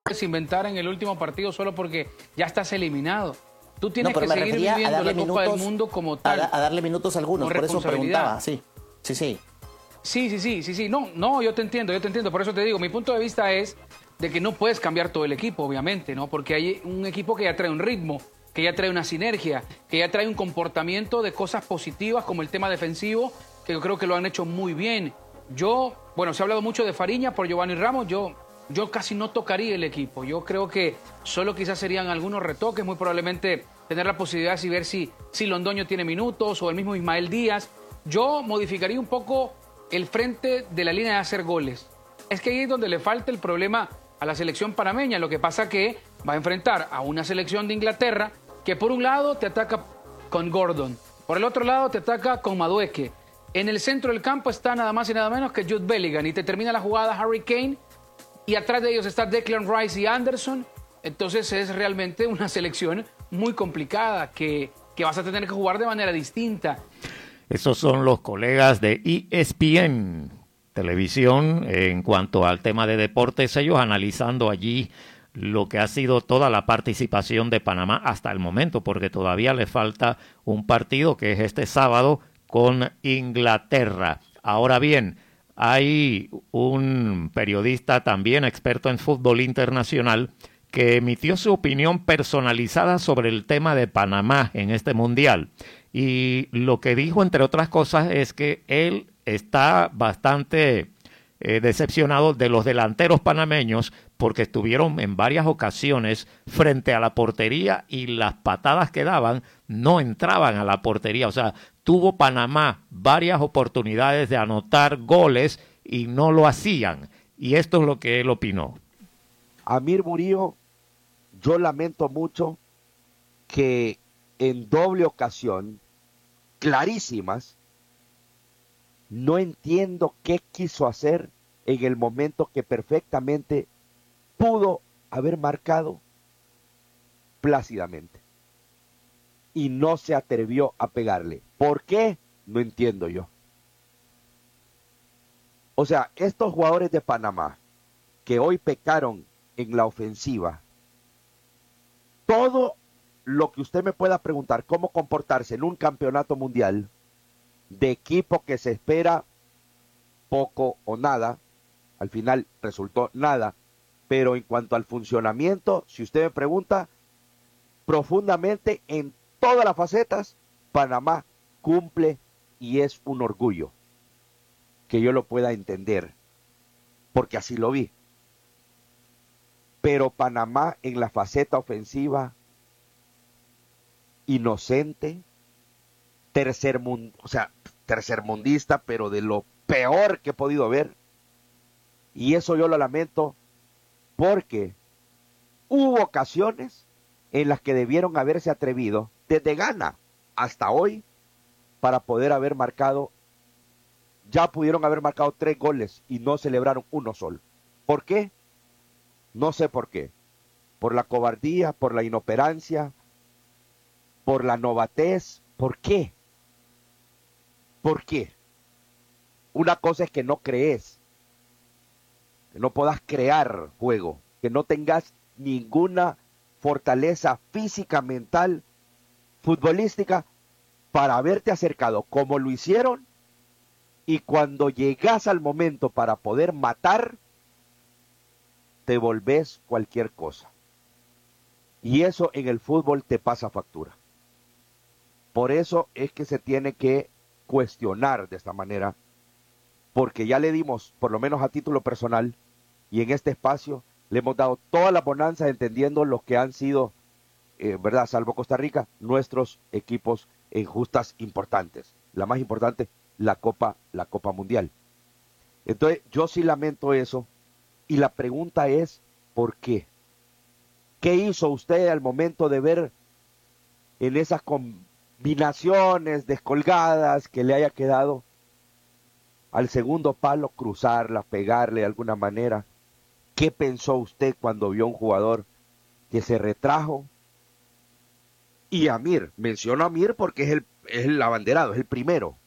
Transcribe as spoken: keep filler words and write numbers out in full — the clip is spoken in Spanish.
puedes inventar en el último partido solo porque ya estás eliminado. Tú No, tienes pero que me seguir refería a viviendo darle la Copa del minutos, Mundo como a, tal. da- a darle minutos a algunos, con por eso responsabilidad. preguntaba, sí, sí, sí. Sí, sí, sí, sí, sí. No, no, yo te entiendo, yo te entiendo. Por eso te digo, mi punto de vista es de que no puedes cambiar todo el equipo, obviamente, ¿no? Porque hay un equipo que ya trae un ritmo, que ya trae una sinergia, que ya trae un comportamiento de cosas positivas como el tema defensivo, que yo creo que lo han hecho muy bien. Yo, bueno, se ha hablado mucho de Fariña por Giovanni Ramos, yo, yo casi no tocaría el equipo. Yo creo que solo quizás serían algunos retoques, muy probablemente tener la posibilidad de ver si, si Londoño tiene minutos o el mismo Ismael Díaz. Yo modificaría un poco el frente de la línea de hacer goles. Es que ahí es donde le falta el problema a la selección panameña. Lo que pasa que va a enfrentar a una selección de Inglaterra que por un lado te ataca con Gordon, por el otro lado te ataca con Madueque. En el centro del campo está nada más y nada menos que Jude Bellingham y te termina la jugada Harry Kane y atrás de ellos está Declan Rice y Anderson. Entonces es realmente una selección muy complicada que, que vas a tener que jugar de manera distinta. Esos son los colegas de E S P N Televisión en cuanto al tema de deportes, ellos analizando allí lo que ha sido toda la participación de Panamá hasta el momento, porque todavía le falta un partido que es este sábado con Inglaterra. Ahora bien, hay un periodista también experto en fútbol internacional que emitió su opinión personalizada sobre el tema de Panamá en este mundial. Y lo que dijo, entre otras cosas, es que él está bastante eh, decepcionado de los delanteros panameños porque estuvieron en varias ocasiones frente a la portería y las patadas que daban no entraban a la portería. O sea, tuvo Panamá varias oportunidades de anotar goles y no lo hacían. Y esto es lo que él opinó. Amir Murillo, yo lamento mucho que en doble ocasión, clarísimas, no entiendo qué quiso hacer en el momento que perfectamente pudo haber marcado plácidamente y no se atrevió a pegarle. ¿Por qué? No entiendo yo. O sea, estos jugadores de Panamá que hoy pecaron en la ofensiva, todo lo que usted me pueda preguntar, cómo comportarse en un campeonato mundial de equipo que se espera poco o nada, al final resultó nada, pero en cuanto al funcionamiento, si usted me pregunta, profundamente en todas las facetas, Panamá cumple y es un orgullo que yo lo pueda entender, porque así lo vi. Pero Panamá en la faceta ofensiva, inocente, tercermund, o sea, tercermundista, pero de lo peor que he podido ver. Y eso yo lo lamento porque hubo ocasiones en las que debieron haberse atrevido desde Ghana hasta hoy para poder haber marcado, ya pudieron haber marcado tres goles y no celebraron uno solo. ¿Por qué? No sé por qué. Por la cobardía, por la inoperancia, por la novatez. ¿Por qué? ¿Por qué? Una cosa es que no crees, que no puedas crear juego, que no tengas ninguna fortaleza física, mental, futbolística para haberte acercado como lo hicieron, y cuando llegas al momento para poder matar, te volvés cualquier cosa. Y eso en el fútbol te pasa factura. Por eso es que se tiene que cuestionar de esta manera, porque ya le dimos, por lo menos a título personal, y en este espacio, le hemos dado toda la bonanza entendiendo lo que han sido, eh, ¿verdad?, salvo Costa Rica, nuestros equipos en justas importantes. La más importante, la Copa, la Copa Mundial. Entonces, yo sí lamento eso, y la pregunta es, ¿por qué? ¿Qué hizo usted al momento de ver en esas combinaciones descolgadas que le haya quedado al segundo palo, cruzarla, pegarle de alguna manera? ¿Qué pensó usted cuando vio a un jugador que se retrajo? Y Amir, menciono a Amir porque es el, es el abanderado, es el primero.